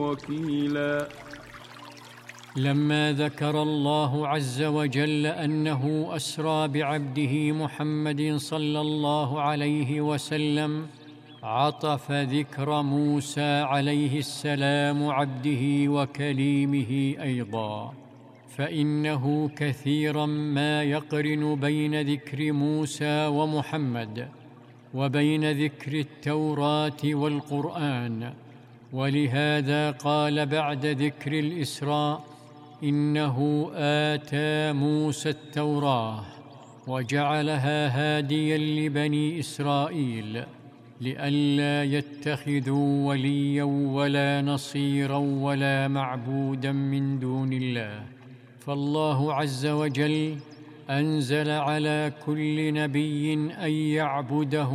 وكيلا. لما ذكر الله عز وجل أنه أسرى بعبده محمد صلى الله عليه وسلم، عطف ذكر موسى عليه السلام عبده وكليمه أيضا، فإنه كثيرا ما يقرن بين ذكر موسى ومحمد وبين ذكر التوراة والقرآن. ولهذا قال بعد ذكر الإسراء: إنه آتى موسى التوراة وجعلها هاديا لبني إسرائيل لئلا يتخذوا وليا ولا نصيرا ولا معبودا من دون الله. فالله عز وجل أنزل على كل نبي أن يعبده